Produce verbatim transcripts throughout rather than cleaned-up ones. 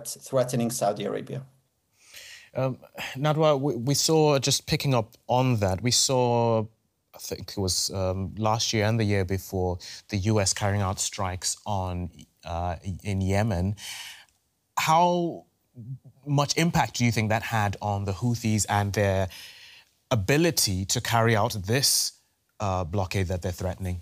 start threatening Saudi Arabia. Um, Nadwa, we, we saw, just picking up on that, we saw, I think it was um, last year and the year before, the U S carrying out strikes on uh, in Yemen. How much impact do you think that had on the Houthis and their ability to carry out this uh, blockade that they're threatening?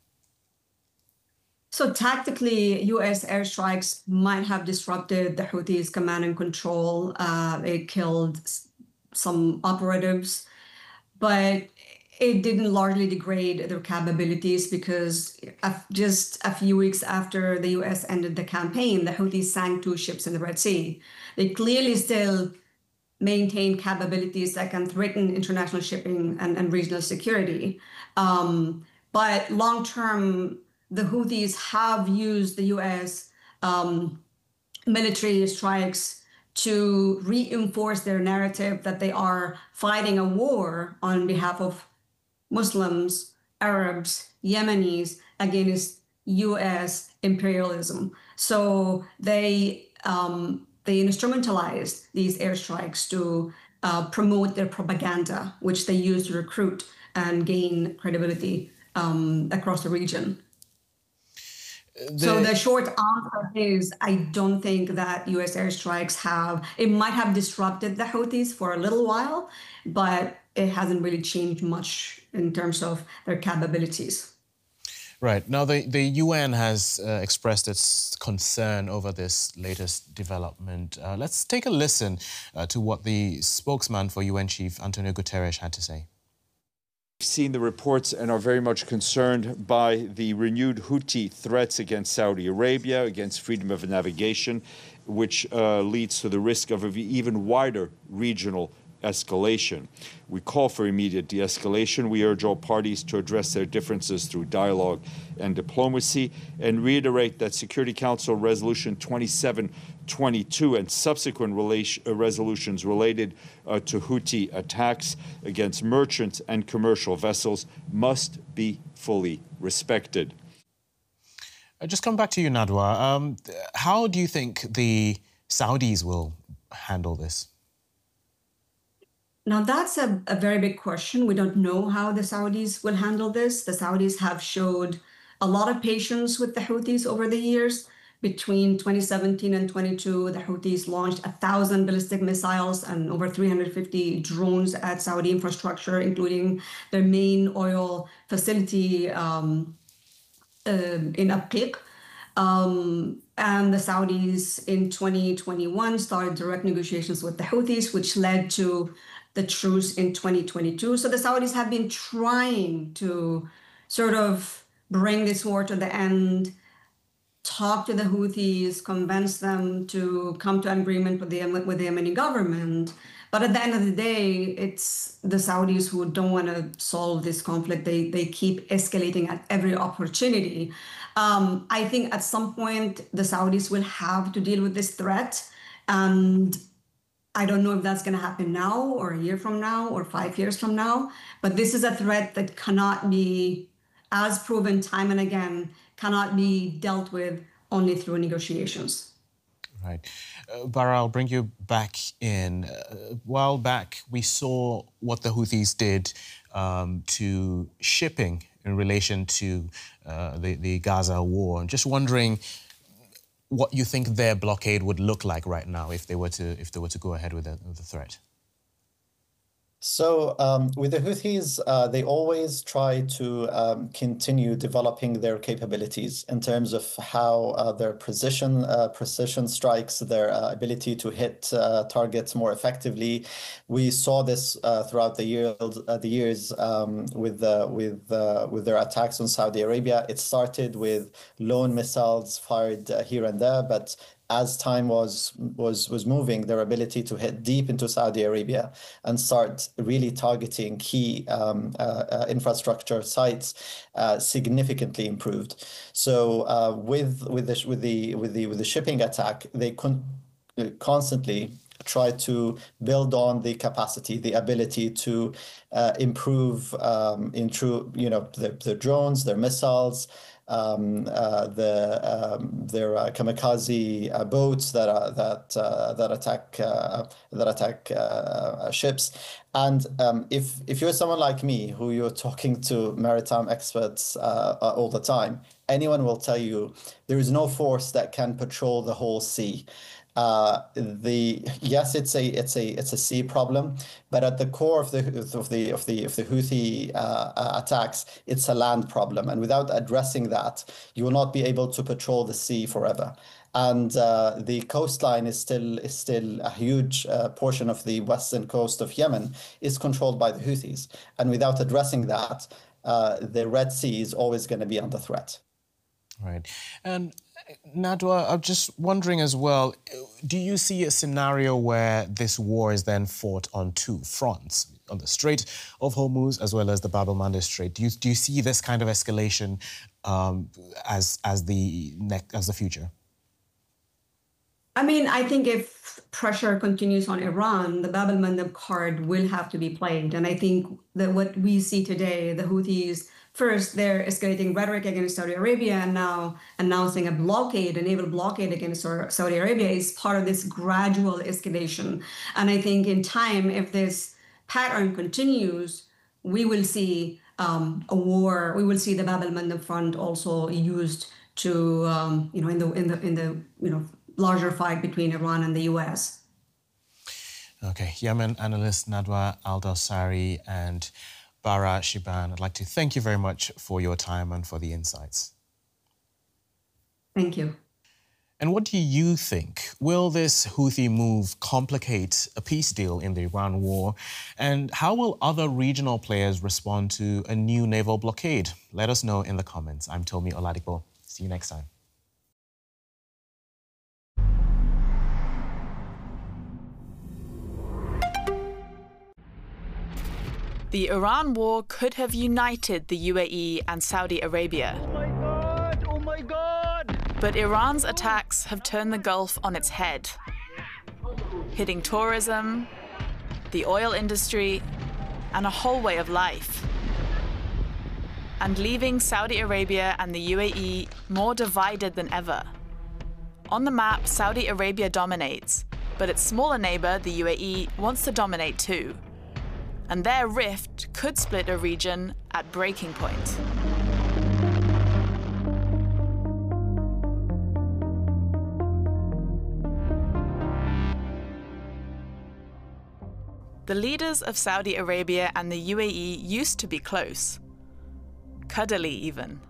So tactically, U S airstrikes might have disrupted the Houthis' command and control. Uh, it killed some operatives, but it didn't largely degrade their capabilities, because just a few weeks after the U S ended the campaign, the Houthis sank two ships in the Red Sea. They clearly still maintain capabilities that can threaten international shipping and, and regional security. Um, but long-term, the Houthis have used the U S um, military strikes to reinforce their narrative that they are fighting a war on behalf of Muslims, Arabs, Yemenis against U S imperialism. So they um, they instrumentalized these airstrikes to uh, promote their propaganda, which they use to recruit and gain credibility um, across the region. The... So the short answer is, I don't think that U S airstrikes have, it might have disrupted the Houthis for a little while, but it hasn't really changed much in terms of their capabilities. Right. Now, the, the U N has uh, expressed its concern over this latest development. Uh, let's take a listen uh, to what the spokesman for U N Chief Antonio Guterres had to say. We've seen the reports and are very much concerned by the renewed Houthi threats against Saudi Arabia, against freedom of navigation, which uh, leads to the risk of an even wider regional escalation. We call for immediate de-escalation. We urge all parties to address their differences through dialogue and diplomacy, and reiterate that Security Council Resolution twenty-seven twenty-two and subsequent relation, uh, resolutions related uh, to Houthi attacks against merchant and commercial vessels must be fully respected. I'll just come back to you, Nadwa. Um, how do you think the Saudis will handle this? Now, that's a, a very big question. We don't know how the Saudis will handle this. The Saudis have showed a lot of patience with the Houthis over the years. Between twenty seventeen and twenty-two, the Houthis launched a thousand ballistic missiles and over three hundred fifty drones at Saudi infrastructure, including their main oil facility um, uh, in Aqiq. Um, and the Saudis in twenty twenty-one started direct negotiations with the Houthis, which led to the truce in twenty twenty-two. So the Saudis have been trying to sort of bring this war to the end, talk to the Houthis, convince them to come to an agreement with the, with the Yemeni government. But at the end of the day, it's the Saudis who don't want to solve this conflict. They, they keep escalating at every opportunity. Um, I think at some point, the Saudis will have to deal with this threat. And I don't know if that's going to happen now or a year from now or five years from now. But this is a threat that cannot be, as proven time and again, cannot be dealt with only through negotiations. Right. Uh, Bara, I'll bring you back in. Uh, a while back, we saw what the Houthis did um, to shipping in relation to uh, the, the Gaza war. I'm just wondering what you think their blockade would look like right now if they were to, if they were to go ahead with the, with the threat. So um, with the Houthis, uh, they always try to um, continue developing their capabilities in terms of how uh, their precision, uh, precision strikes, their uh, ability to hit uh, targets more effectively. We saw this uh, throughout the, year, uh, the years um, with, uh, with, uh, with their attacks on Saudi Arabia. It started with lone missiles fired uh, here and there, but as time was was was moving, their ability to hit deep into Saudi Arabia and start really targeting key um, uh, uh, infrastructure sites uh, significantly improved. So uh, with with the with the with the with the shipping attack, they con constantly try to build on the capacity, the ability to uh, improve, um, into, you know, their, their drones, their missiles, Um, uh, the um, their uh, kamikaze uh, boats that are, that uh, that attack uh, that attack uh, ships, and um, if if you're someone like me who you're talking to maritime experts uh, all the time, anyone will tell you there is no force that can patrol the whole sea. Uh, the yes, it's a it's a it's a sea problem, but at the core of the of the of the of the Houthi uh, attacks, it's a land problem, and without addressing that, you will not be able to patrol the sea forever. And uh, the coastline is still is still a huge uh, portion of the western coast of Yemen is controlled by the Houthis, and without addressing that, uh, the Red Sea is always going to be under threat. Right, and Nadwa, I'm just wondering as well, do you see a scenario where this war is then fought on two fronts, on the Strait of Hormuz as well as the Bab el-Mandeb Strait? Do you, do you see this kind of escalation um, as, as, the next, as the future? I mean, I think if pressure continues on Iran, the Bab el-Mandeb card will have to be played. And I think that what we see today, the Houthis, first, they're escalating rhetoric against Saudi Arabia, and now announcing a blockade, a naval blockade against Saudi Arabia is part of this gradual escalation. And I think in time, if this pattern continues, we will see um, a war. We will see the Bab el-Mandeb front also used to, um, you know, in the in the in the you know larger fight between Iran and the U S. Okay, Yemen analyst Nadwa Al-Dosari and Bara Shiban, I'd like to thank you very much for your time and for the insights. Thank you. And what do you think? Will this Houthi move complicate a peace deal in the Iran war? And how will other regional players respond to a new naval blockade? Let us know in the comments. I'm Tomi Oladipo. See you next time. The Iran war could have united the U A E and Saudi Arabia. Oh my God! Oh my God! But Iran's attacks have turned the Gulf on its head, hitting tourism, the oil industry, and a whole way of life, and leaving Saudi Arabia and the U A E more divided than ever. On the map, Saudi Arabia dominates, but its smaller neighbor, the U A E, wants to dominate too. And their rift could split a region at breaking point. The leaders of Saudi Arabia and the U A E used to be close, cuddly even.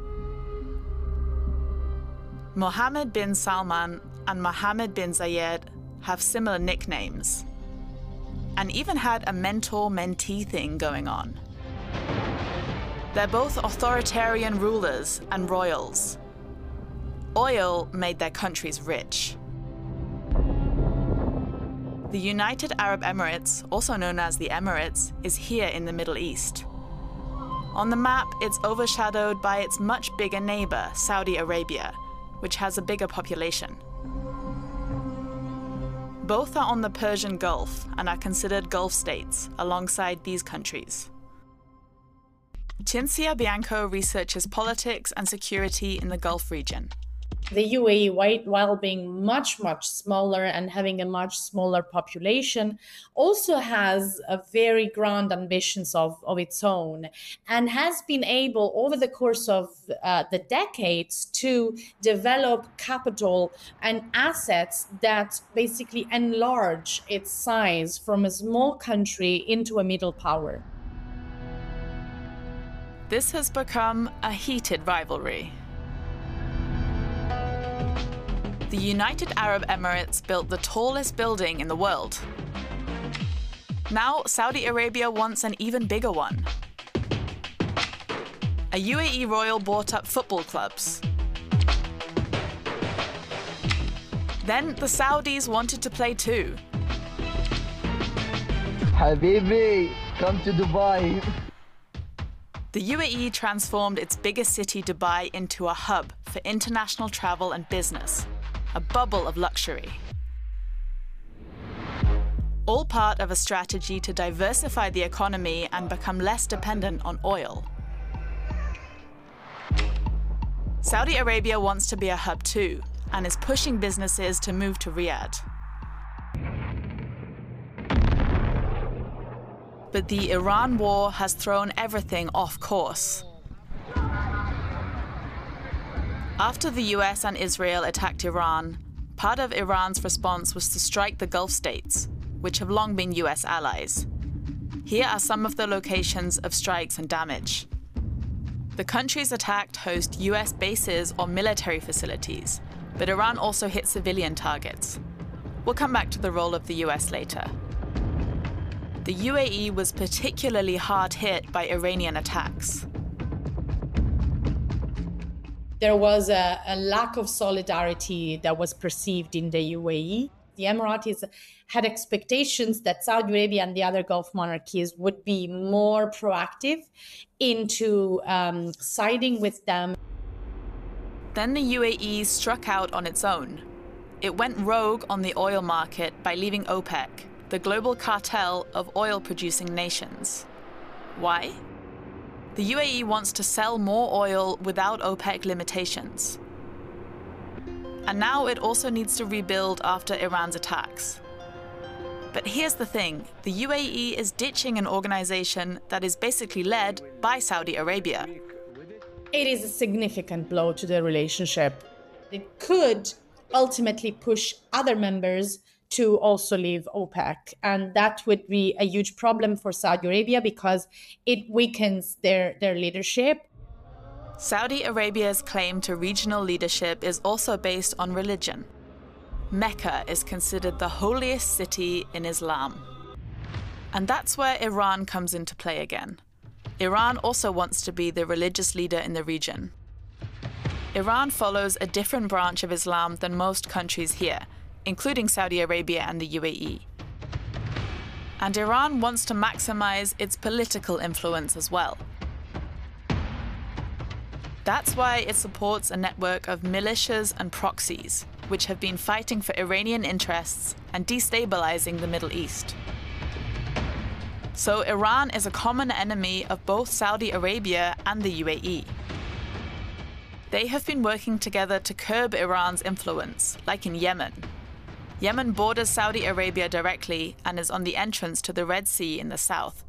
Mohammed bin Salman and Mohammed bin Zayed have similar nicknames, and even had a mentor-mentee thing going on. They're both authoritarian rulers and royals. Oil made their countries rich. The United Arab Emirates, also known as the Emirates, is here in the Middle East. On the map, it's overshadowed by its much bigger neighbor, Saudi Arabia, which has a bigger population. Both are on the Persian Gulf and are considered Gulf states alongside these countries. Cinzia Bianco researches politics and security in the Gulf region. The U A E, while being much, much smaller and having a much smaller population, also has a very grand ambitions of, of its own, and has been able, over the course of uh, the decades, to develop capital and assets that basically enlarge its size from a small country into a middle power. This has become a heated rivalry. The United Arab Emirates built the tallest building in the world. Now, Saudi Arabia wants an even bigger one. A U A E royal bought up football clubs. Then the Saudis wanted to play too. Habibi, come to Dubai. The U A E transformed its biggest city, Dubai, into a hub for international travel and business, a bubble of luxury. all part of a strategy to diversify the economy and become less dependent on oil. Saudi Arabia wants to be a hub too, and is pushing businesses to move to Riyadh. But the Iran war has thrown everything off course. After the U S and Israel attacked Iran, part of Iran's response was to strike the Gulf states, which have long been U S allies. Here are some of the locations of strikes and damage. The countries attacked host U S bases or military facilities, but Iran also hit civilian targets. We'll come back to the role of the U S later. The U A E was particularly hard hit by Iranian attacks. There was a, a lack of solidarity that was perceived in the U A E. The Emiratis had expectations that Saudi Arabia and the other Gulf monarchies would be more proactive into um, siding with them. Then the U A E struck out on its own. It went rogue on the oil market by leaving OPEC, the global cartel of oil-producing nations. Why? The U A E wants to sell more oil without OPEC limitations. And now it also needs to rebuild after Iran's attacks. But here's the thing, the U A E is ditching an organization that is basically led by Saudi Arabia. It is a significant blow to the relationship. It could ultimately push other members to also leave OPEC. And that would be a huge problem for Saudi Arabia because it weakens their, their leadership. Saudi Arabia's claim to regional leadership is also based on religion. Mecca is considered the holiest city in Islam. And that's where Iran comes into play again. Iran also wants to be the religious leader in the region. Iran follows a different branch of Islam than most countries here, including Saudi Arabia and the U A E. And Iran wants to maximize its political influence as well. That's why it supports a network of militias and proxies, which have been fighting for Iranian interests and destabilizing the Middle East. So Iran is a common enemy of both Saudi Arabia and the U A E. They have been working together to curb Iran's influence, like in Yemen. Yemen borders Saudi Arabia directly and is on the entrance to the Red Sea in the south.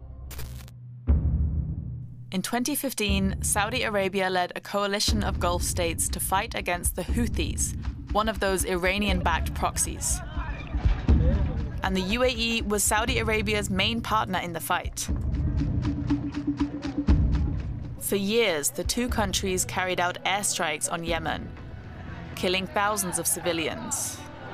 In twenty fifteen, Saudi Arabia led a coalition of Gulf states to fight against the Houthis, one of those Iranian-backed proxies. And the U A E was Saudi Arabia's main partner in the fight. For years, the two countries carried out airstrikes on Yemen, killing thousands of civilians.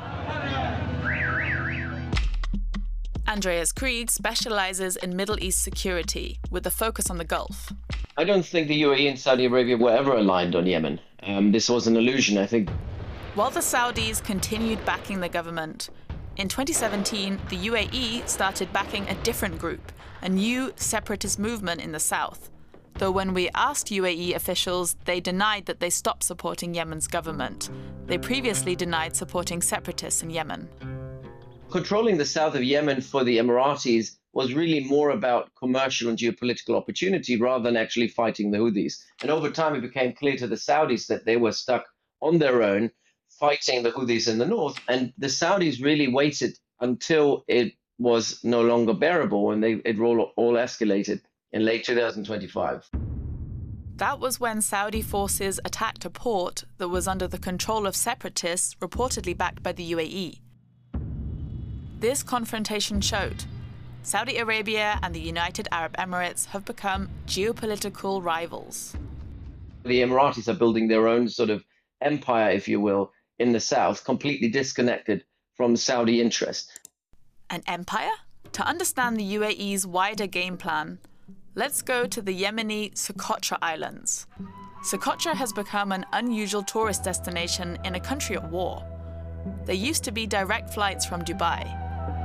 Andreas Krieg specializes in Middle East security, with a focus on the Gulf. I don't think the U A E and Saudi Arabia were ever aligned on Yemen. Um, this was an illusion, I think. While the Saudis continued backing the government, in twenty seventeen, the U A E started backing a different group, a new separatist movement in the south. Though when we asked U A E officials, they denied that they stopped supporting Yemen's government. They previously denied supporting separatists in Yemen. Controlling the south of Yemen for the Emiratis was really more about commercial and geopolitical opportunity rather than actually fighting the Houthis. And over time, it became clear to the Saudis that they were stuck on their own, fighting the Houthis in the north. And the Saudis really waited until it was no longer bearable, and they, it all, all escalated in late two thousand twenty-five. That was when Saudi forces attacked a port that was under the control of separatists reportedly backed by the U A E. This confrontation showed Saudi Arabia and the United Arab Emirates have become geopolitical rivals. The Emiratis are building their own sort of empire, if you will, in the south, completely disconnected from Saudi interest. An empire? To understand the U A E's wider game plan, let's go to the Yemeni Socotra Islands. Socotra has become an unusual tourist destination in a country at war. There used to be direct flights from Dubai.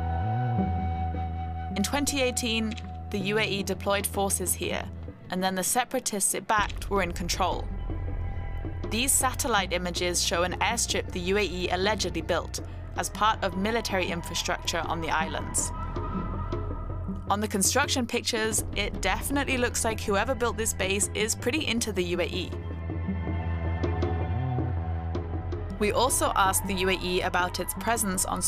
In twenty eighteen, the U A E deployed forces here, and then the separatists it backed were in control. These satellite images show an airstrip the U A E allegedly built, as part of military infrastructure on the islands. On the construction pictures, it definitely looks like whoever built this base is pretty into the U A E. We also asked the U A E about its presence on